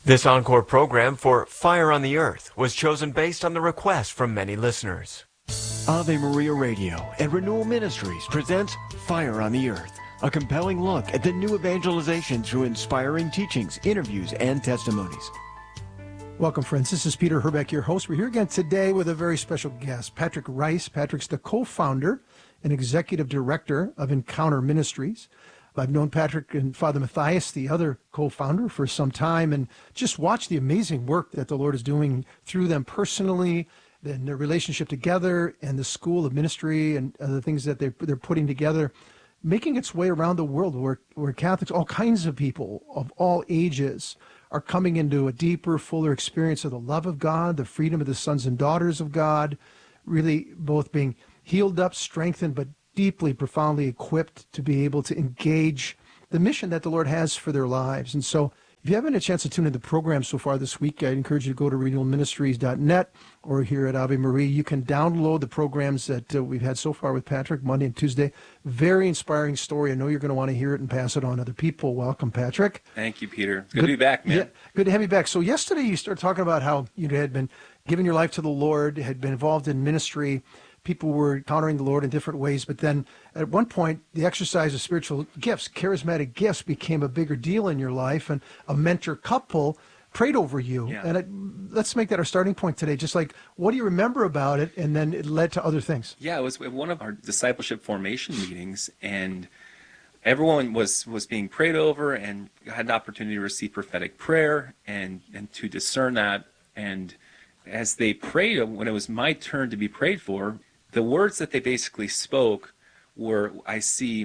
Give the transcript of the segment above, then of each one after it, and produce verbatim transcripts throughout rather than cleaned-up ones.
This encore program for Fire on the Earth was chosen based on the request from many listeners. Ave Maria Radio and Renewal Ministries presents Fire on the Earth, a compelling look at the new evangelization through inspiring teachings, interviews, and testimonies. Welcome, friends. This is Peter Herbeck, your host. We're here again today with a very special guest, Patrick Rice. Patrick's the co-founder and executive director of Encounter Ministries. I've known Patrick and Father Matthias, the other co-founder, for some time, and just watched the amazing work that the Lord is doing through them personally, and their relationship together, and the school of ministry and other things that they're, they're putting together, making its way around the world where, where Catholics, all kinds of people of all ages, are coming into a deeper, fuller experience of the love of God, the freedom of the sons and daughters of God, really both being healed up, strengthened, but deeply, profoundly equipped to be able to engage the mission that the Lord has for their lives. And so if you haven't had a chance to tune in the program so far this week, I encourage you to go to renewal ministries dot net or here at Ave Maria. You can download the programs that uh, we've had so far with Patrick, Monday and Tuesday. Very inspiring story. I know you're going to want to hear it and pass it on to other people. Welcome, Patrick. Thank you, Peter. Good, good to be back, man. Yeah, good to have you back. So yesterday you started talking about how you had been giving your life to the Lord, had been involved in ministry. People were encountering the Lord in different ways, but then at one point, the exercise of spiritual gifts, charismatic gifts, became a bigger deal in your life, and a mentor couple prayed over you. Yeah. And it, let's make that our starting point today. Just like, what do you remember about it? And then it led to other things. Yeah, it was one of our discipleship formation meetings, and everyone was, was being prayed over and had an opportunity to receive prophetic prayer and, and to discern that. And as they prayed, when it was my turn to be prayed for, the words that they basically spoke were, I see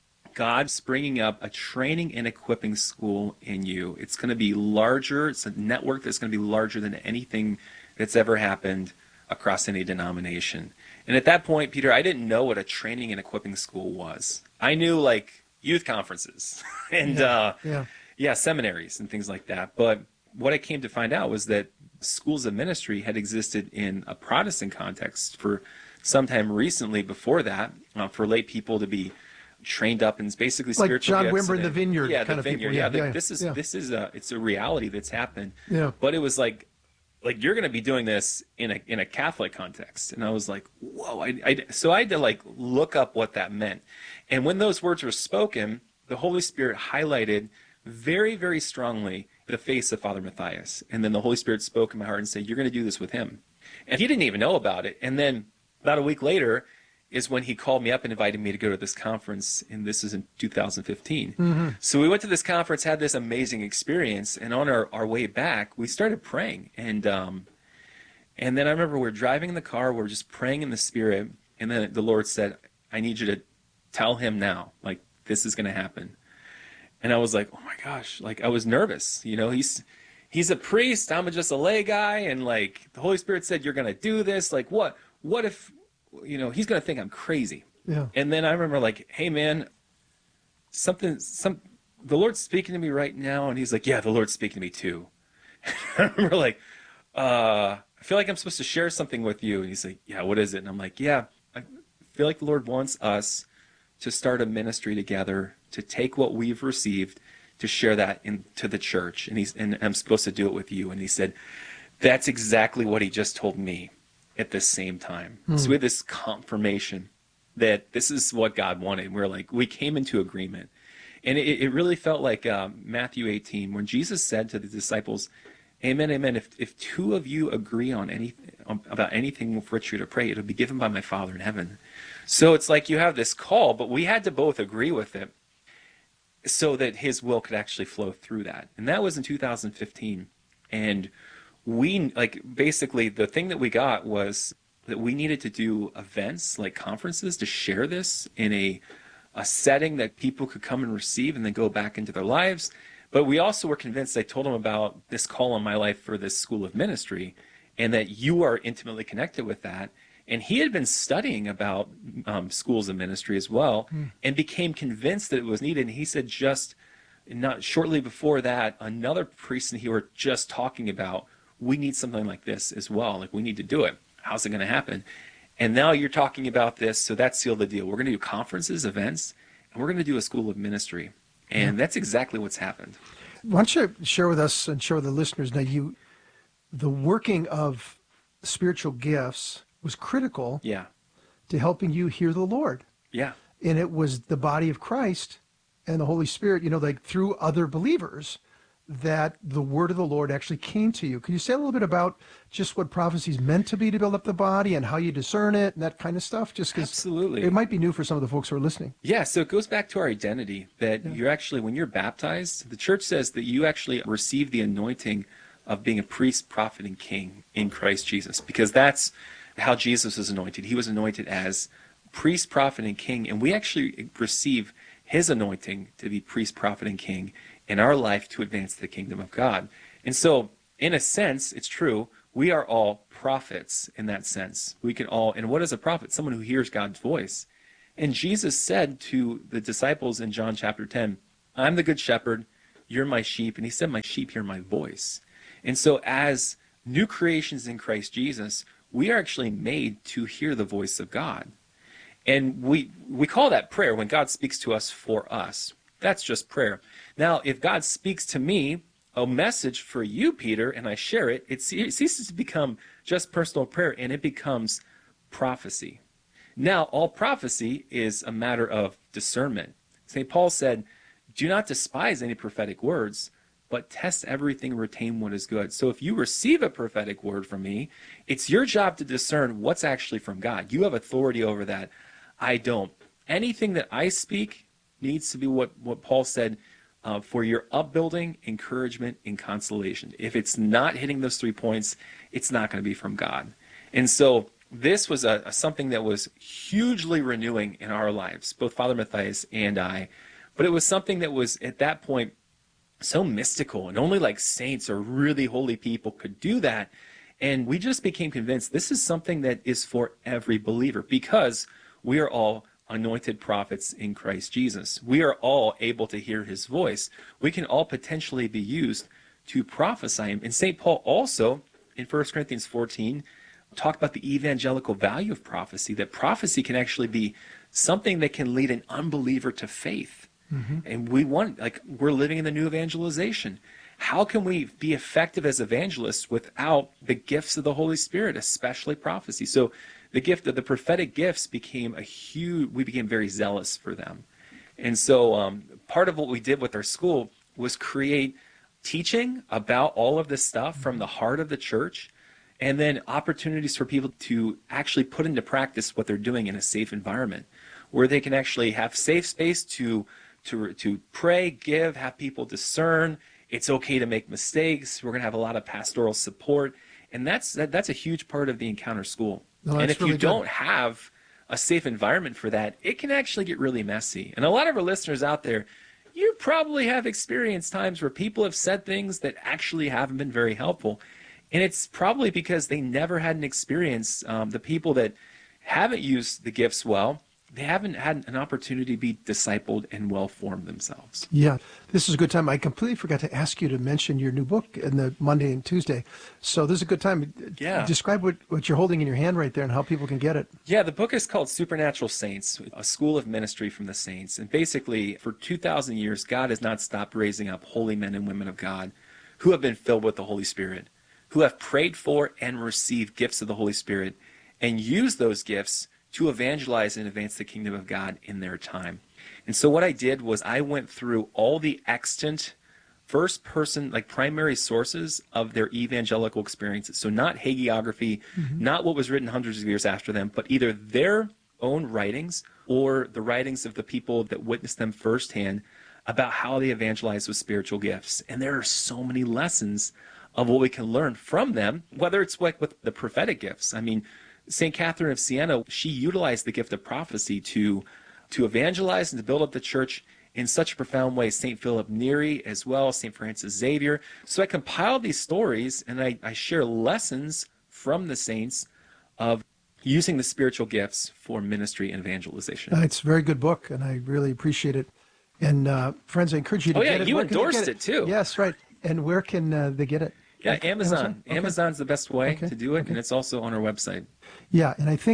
God springing up a training and equipping school in you. It's going to be larger. It's a network that's going to be larger than anything that's ever happened across any denomination. And at that point, Peter, I didn't know what a training and equipping school was. I knew, like, youth conferences and, Yeah, uh, yeah. yeah, seminaries and things like that. But what I came to find out was that schools of ministry had existed in a Protestant context for sometime recently before that, uh, for lay people to be trained up in basically Like spiritual John gifts. Wimber in and- the Vineyard yeah, kind the of vineyard. people. Yeah, Yeah, the- yeah, this is yeah. this is a it's a reality that's happened. Yeah. But it was like, like you're going to be doing this in a in a Catholic context, and I was like, whoa! I, I so I had to like look up what that meant, and when those words were spoken, the Holy Spirit highlighted very very strongly the face of Father Matthias, and then the Holy Spirit spoke in my heart and said, "You're going to do this with him," and he didn't even know about it. And then about a week later is when he called me up and invited me to go to this conference, and this is in two thousand fifteen. Mm-hmm. So we went to this conference, had this amazing experience, and on our, our way back, we started praying. And um, and then I remember we were driving in the car, we were just praying in the Spirit, and then the Lord said, I need you to tell him now, like, this is going to happen. And I was like, oh my gosh, like, I was nervous. You know, he's he's a priest, I'm just a lay guy, and like, the Holy Spirit said, you're going to do this. Like, what, what if, you know, he's going to think I'm crazy. Yeah. And then I remember like, hey man, something, some, the Lord's speaking to me right now. And he's like, yeah, the Lord's speaking to me too. I remember like, uh, I feel like I'm supposed to share something with you. And he's like, yeah, what is it? And I'm like, yeah, I feel like the Lord wants us to start a ministry together, to take what we've received, to share that into the church. And he's, and I'm supposed to do it with you. And he said, that's exactly what he just told me at the same time. Hmm. So we had this confirmation that this is what God wanted. We're like, we came into agreement. And it, it really felt like um, Matthew eighteen, when Jesus said to the disciples, amen, amen, if, if two of you agree on anything, um, about anything for which you're to pray, it'll be given by my Father in heaven. So it's like you have this call, but we had to both agree with it so that his will could actually flow through that. And that was in two thousand fifteen. And we, like, basically the thing that we got was that we needed to do events like conferences to share this in a a setting that people could come and receive and then go back into their lives. But we also were convinced, I told them about this call on my life for this school of ministry, and that you are intimately connected with that. And he had been studying about um, schools of ministry as well, mm. and became convinced that it was needed. And he said just not shortly before that, another priest and he were just talking about, we need something like this as well. Like, we need to do it. How's it going to happen? And now you're talking about this, so that sealed the deal. We're going to do conferences, events, and we're going to do a school of ministry. And yeah. that's exactly what's happened. Why don't you share with us and share with the listeners now, you, the working of spiritual gifts was critical Yeah. to helping you hear the Lord. Yeah. And it was the body of Christ and the Holy Spirit, you know, like through other believers, that the word of the Lord actually came to you. Can you say a little bit about just what prophecy is meant to be to build up the body and how you discern it and that kind of stuff? Just 'cause Absolutely. it might be new for some of the folks who are listening. Yeah, so it goes back to our identity that Yeah. you're actually, when you're baptized, the church says that you actually receive the anointing of being a priest, prophet, and king in Christ Jesus, because that's how Jesus was anointed. He was anointed as priest, prophet, and king, and we actually receive his anointing to be priest, prophet, and king in our life to advance the kingdom of God. And so, in a sense, it's true, we are all prophets in that sense. We can all, and what is a prophet? Someone who hears God's voice. And Jesus said to the disciples in John chapter ten, I'm the good shepherd, you're my sheep. And he said, my sheep hear my voice. And so as new creations in Christ Jesus, we are actually made to hear the voice of God. And we we call that prayer when God speaks to us for us. That's just prayer. Now, if God speaks to me a message for you, Peter, and I share it, it ceases to become just personal prayer, and it becomes prophecy. Now, all prophecy is a matter of discernment. Saint Paul said, do not despise any prophetic words, but test everything and retain what is good. So if you receive a prophetic word from me, it's your job to discern what's actually from God. You have authority over that. I don't. Anything that I speak needs to be what, what Paul said, uh, for your upbuilding, encouragement, and consolation. If it's not hitting those three points, it's not going to be from God. And so this was a, a something that was hugely renewing in our lives, both Father Matthias and I. But it was something that was, at that point, so mystical, and only like saints or really holy people could do that. And we just became convinced this is something that is for every believer, because we are all anointed prophets in Christ Jesus. We are all able to hear his voice. We can all potentially be used to prophesy him. And Saint Paul also, in First Corinthians fourteen, talked about the evangelical value of prophecy, that prophecy can actually be something that can lead an unbeliever to faith. Mm-hmm. And we want, like, we're living in the new evangelization. How can we be effective as evangelists without the gifts of the Holy Spirit, especially prophecy? So the gift of the prophetic gifts became a huge, we became very zealous for them. And so um, part of what we did with our school was create teaching about all of this stuff from the heart of the church, and then opportunities for people to actually put into practice what they're doing in a safe environment, where they can actually have safe space to to to pray, give, have people discern. It's okay to make mistakes. We're going to have a lot of pastoral support, and that's that, that's a huge part of the Encounter School. No, and if really you good. don't have a safe environment for that, it can actually get really messy. And a lot of our listeners out there, you probably have experienced times where people have said things that actually haven't been very helpful. And it's probably because they never had an experience. Um, the people that haven't used the gifts well, they haven't had an opportunity to be discipled and well-formed themselves. Yeah, this is a good time. I completely forgot to ask you to mention your new book in the Monday and Tuesday. So this is a good time. Yeah. Describe what, what you're holding in your hand right there and how people can get it. Yeah, the book is called Supernatural Saints, a school of ministry from the saints. And basically, for two thousand years, God has not stopped raising up holy men and women of God who have been filled with the Holy Spirit, who have prayed for and received gifts of the Holy Spirit and used those gifts to evangelize and advance the kingdom of God in their time. And so what I did was I went through all the extant first person, like primary sources of their evangelical experiences. So not hagiography, mm-hmm. not what was written hundreds of years after them, but either their own writings or the writings of the people that witnessed them firsthand about how they evangelized with spiritual gifts. And there are so many lessons of what we can learn from them, whether it's like with the prophetic gifts. I mean, Saint Catherine of Siena, she utilized the gift of prophecy to, to evangelize and to build up the church in such a profound way. Saint Philip Neri as well, Saint Francis Xavier. So I compiled these stories, and I, I share lessons from the saints of using the spiritual gifts for ministry and evangelization. Uh, it's a very good book, and I really appreciate it. And uh, friends, I encourage you to oh, get yeah, it. you Where can they endorsed get it too. Yes, right. And where can uh, they get it? Yeah, Like Amazon. Amazon? Okay. Amazon's the best way Okay. to do it, Okay. and it's also on our website. Yeah, and I think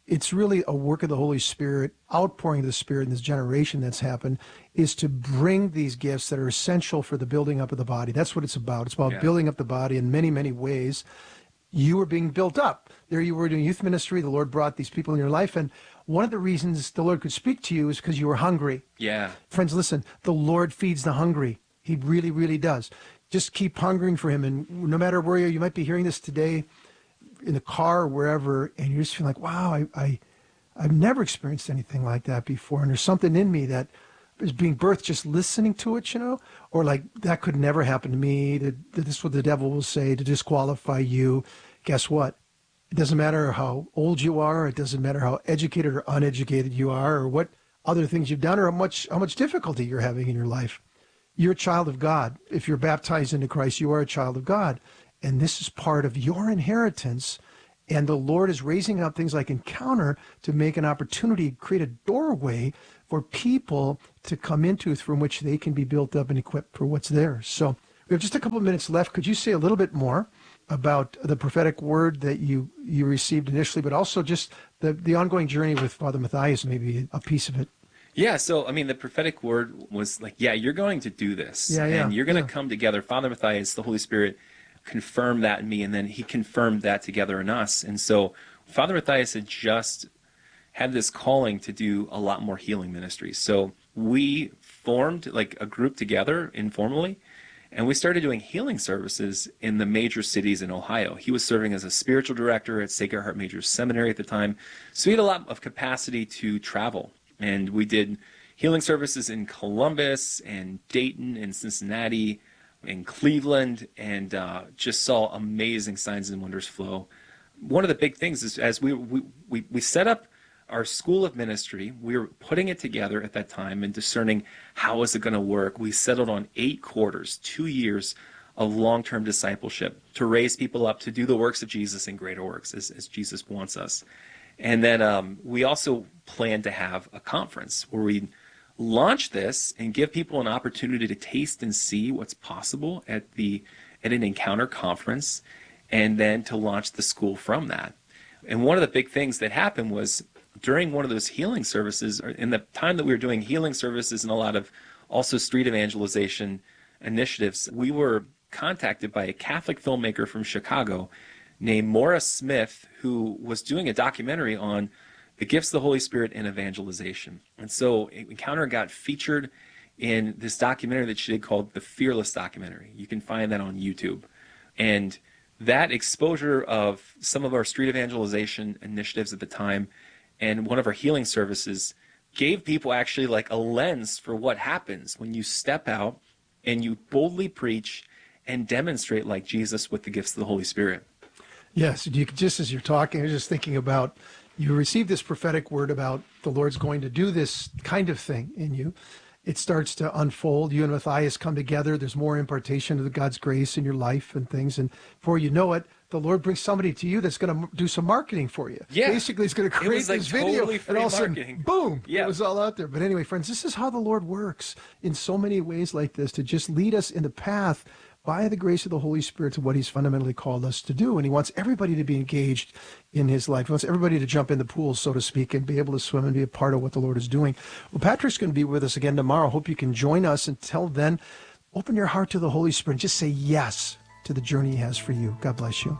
it's really a work of the Holy Spirit, outpouring of the Spirit in this generation that's happened, is to bring these gifts that are essential for the building up of the body. That's what it's about. It's about yeah. building up the body in many, many ways. You were being built up. There you were doing youth ministry. The Lord brought these people in your life. And one of the reasons the Lord could speak to you is because you were hungry. Yeah. Friends, listen, the Lord feeds the hungry. He really, really does. Just keep hungering for him. And no matter where you are, you might be hearing this today in the car or wherever, and you're just feeling like, wow, I, I, I've never experienced anything like that before. And there's something in me that is being birthed just listening to it, you know, or like that could never happen to me. That, that this is what the devil will say to disqualify you. Guess what? It doesn't matter how old you are. It doesn't matter how educated or uneducated you are, or what other things you've done, or how much how much difficulty you're having in your life. You're a child of God. If you're baptized into Christ, you are a child of God. And this is part of your inheritance. And the Lord is raising up things like Encounter to make an opportunity, create a doorway for people to come into from which they can be built up and equipped for what's there. So we have just a couple of minutes left. Could you say a little bit more about the prophetic word that you, you received initially, but also just the, the ongoing journey with Father Matthias, maybe a piece of it? Yeah, so, I mean, the prophetic word was like, yeah, you're going to do this. Yeah, yeah, and you're going to yeah. come together. Father Matthias, the Holy Spirit, confirmed that in me, and then he confirmed that together in us. And so Father Matthias had just had this calling to do a lot more healing ministries. So we formed like a group together informally, and we started doing healing services in the major cities in Ohio. He was serving as a spiritual director at Sacred Heart Major Seminary at the time. So we had a lot of capacity to travel. And we did healing services in Columbus and Dayton and Cincinnati and Cleveland, and uh, just saw amazing signs and wonders flow. One of the big things is as we, we, we, we set up our school of ministry, we were putting it together at that time and discerning how is it going to work. We settled on eight quarters, two years of long-term discipleship to raise people up to do the works of Jesus and greater works as, as Jesus wants us. And then um, we also plan to have a conference where we launch this and give people an opportunity to taste and see what's possible at the at an Encounter conference, and then to launch the school from that. And one of the big things that happened was during one of those healing services, or in the time that we were doing healing services and a lot of also street evangelization initiatives, we were contacted by a Catholic filmmaker from Chicago named Maura Smith, who was doing a documentary on the gifts of the Holy Spirit in evangelization. And so Encounter got featured in this documentary that she did called The Fearless Documentary. You can find that on YouTube. And that exposure of some of our street evangelization initiatives at the time and one of our healing services gave people actually like a lens for what happens when you step out and you boldly preach and demonstrate like Jesus with the gifts of the Holy Spirit. Yes, you could, just as you're talking, I was just thinking about, you received this prophetic word about the Lord's going to do this kind of thing in you. It starts to unfold. You and Matthias come together. There's more impartation of God's grace in your life and things. And before you know it, the Lord brings somebody to you that's going to do some marketing for you. Yeah. Basically, it's going to create like this video. Totally and all of a sudden, marketing. boom, yeah. It was all out there. But anyway, friends, this is how the Lord works in so many ways like this, to just lead us in the path by the grace of the Holy Spirit to what he's fundamentally called us to do. And he wants everybody to be engaged in his life. He wants everybody to jump in the pool, so to speak, and be able to swim and be a part of what the Lord is doing. Well, Patrick's going to be with us again tomorrow. Hope you can join us. Until then, open your heart to the Holy Spirit and just say yes to the journey he has for you. God bless you.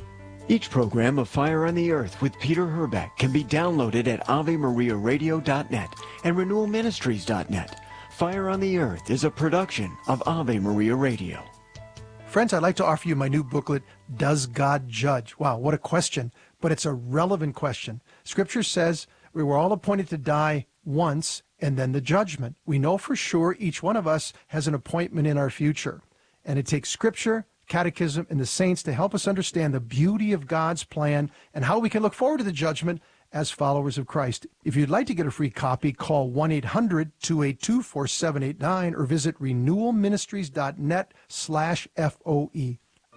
Each program of Fire on the Earth with Peter Herbeck can be downloaded at ave maria radio dot net and renewal ministries dot net. Fire on the Earth is a production of Ave Maria Radio. Friends, I'd like to offer you my new booklet, Does God Judge? Wow, what a question, but it's a relevant question. Scripture says we were all appointed to die once and then the judgment. We know for sure each one of us has an appointment in our future. And it takes Scripture, Catechism, and the saints to help us understand the beauty of God's plan and how we can look forward to the judgment as followers of Christ. If you'd like to get a free copy, call one eight hundred two eight two four seven eight nine or visit renewal ministries dot net slash F O E.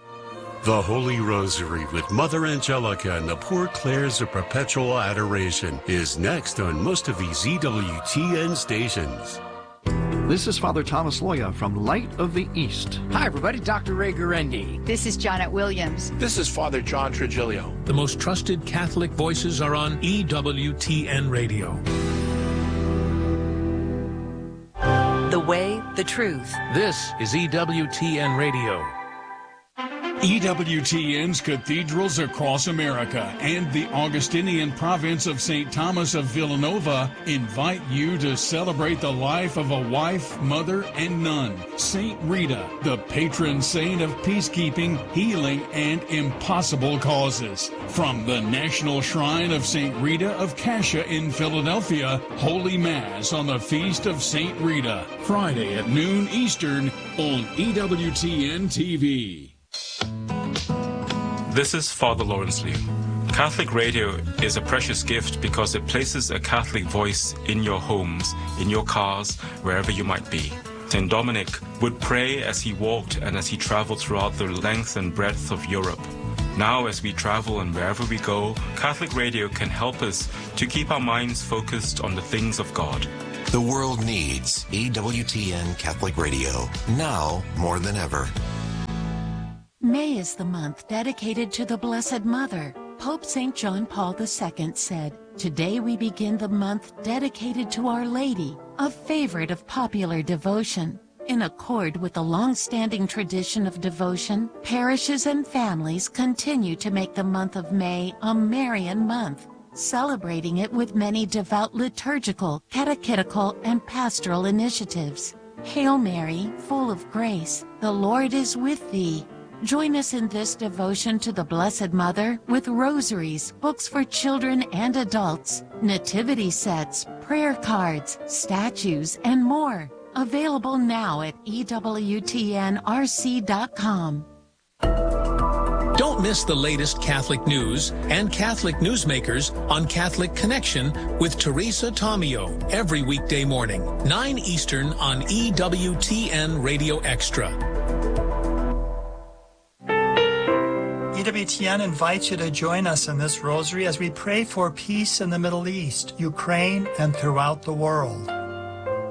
The Holy Rosary with Mother Angelica and the Poor Clares of Perpetual Adoration is next on most of these Z W T N stations. This is Father Thomas Loya from Light of the East. Hi, everybody. Doctor Ray Guarendi. This is Janet Williams. This is Father John Trigilio. The most trusted Catholic voices are on E W T N Radio. The way, the truth. This is E W T N Radio. E W T N's cathedrals across America and the Augustinian province of Saint Thomas of Villanova invite you to celebrate the life of a wife, mother, and nun, Saint Rita, the patron saint of peacekeeping, healing, and impossible causes. From the National Shrine of Saint Rita of Cascia in Philadelphia, Holy Mass on the Feast of Saint Rita, Friday at noon Eastern on E W T N T V. This is Father Lawrence Liu. Catholic radio is a precious gift because it places a Catholic voice in your homes, in your cars, wherever you might be. Saint Dominic would pray as he walked and as he traveled throughout the length and breadth of Europe. Now, as we travel and wherever we go, Catholic radio can help us to keep our minds focused on the things of God. The world needs E W T N Catholic Radio, now more than ever. May is the month dedicated to the Blessed Mother. Pope Saint John Paul the Second said, "Today we begin the month dedicated to Our Lady, a favorite of popular devotion." In accord with the long-standing tradition of devotion, parishes and families continue to make the month of May a Marian month, celebrating it with many devout liturgical, catechetical, and pastoral initiatives. Hail Mary, full of grace, the Lord is with thee. Join us in this devotion to the Blessed Mother with rosaries, books for children and adults, nativity sets, prayer cards, statues, and more. Available now at E W T N R C dot com. Don't miss the latest Catholic news and Catholic newsmakers on Catholic Connection with Teresa Tomeo every weekday morning, nine Eastern on E W T N Radio Extra. E W T N invites you to join us in this rosary as we pray for peace in the Middle East, Ukraine, and throughout the world.